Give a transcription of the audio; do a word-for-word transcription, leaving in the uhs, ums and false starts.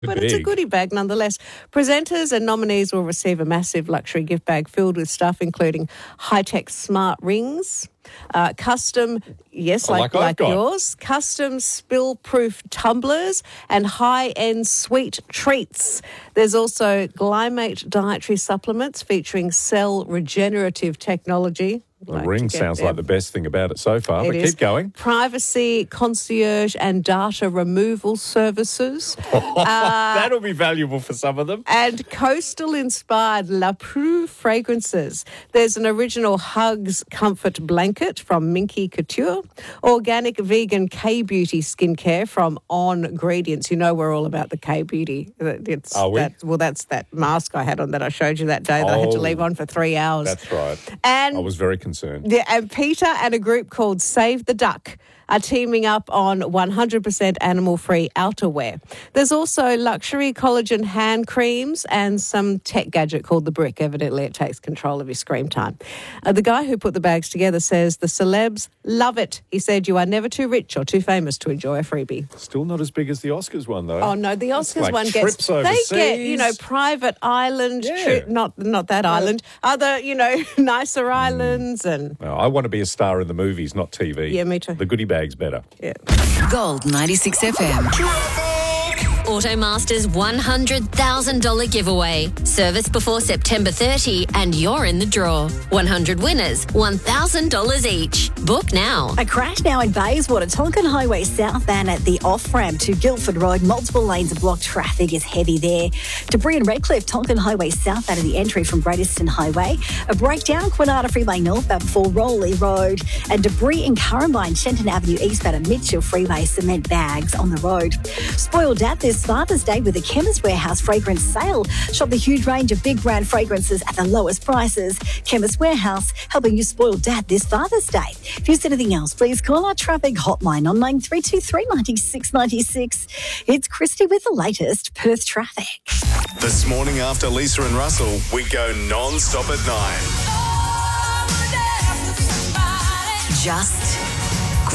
But it's a Big. goodie bag nonetheless. Presenters and nominees will receive a massive luxury gift bag filled with stuff including high-tech smart rings, uh, custom, yes, Oh, like, like I've like got. yours, custom spill-proof tumblers and high-end sweet treats. There's also Glymate dietary supplements featuring cell regenerative technology. The Like ring to get sounds them. like the best thing about it so far, It but is. keep going. Privacy, concierge and data removal services. That'll be valuable for some of them. And coastal-inspired La Prue fragrances. There's an original Hugs Comfort blanket from Minky Couture. Organic vegan K-Beauty skincare from On Ingredients. You know we're all about the K-Beauty. It's Are we? That, well, that's that mask I had on that I showed you that day that I had to Oh, leave on for three hours. That's right. And I was very concerned. Yeah, and Peter and a group called Save the Duck are teaming up on one hundred percent animal-free outerwear. There's also luxury collagen hand creams and some tech gadget called the Brick. Evidently, it takes control of your screen time. Uh, the guy who put the bags together says the celebs love it. He said, you are never too rich or too famous to enjoy a freebie. Still not as big as the Oscars one, though. Oh, no, the That's Oscars like one trips gets... overseas. They get, you know, private island Yeah. trip, not, not that island, other, you know, nicer islands and... No, I want to be a star in the movies, not T V. Yeah, me too. The goodie bag's better. Yeah. Gold ninety-six F M. Automaster's one hundred thousand dollars giveaway. Service before September thirtieth and you're in the draw. one hundred winners, one thousand dollars each. Book now. A crash now in Bayswater, Tonkin Highway southbound at the off-ramp to Guildford Road. Multiple lanes of blocked traffic is heavy there. Debris in Redcliffe, Tonkin Highway southbound at the entry from Great Eastern Highway. A breakdown, Quinata Freeway northbound before Rowley Road. And debris in Currambine, Shenton Avenue eastbound at Mitchell Freeway. Cement bags on the road. Spoiled Dad this Father's Day with the Chemist Warehouse fragrance sale. Shop the huge range of big brand fragrances at the lowest prices. Chemist Warehouse, helping you spoil Dad this Father's Day. If you see anything else, please call our traffic hotline on nine three two three, nine six nine six. It's Christy with the latest Perth traffic. This morning after Lisa and Russell, we go non-stop at nine. Just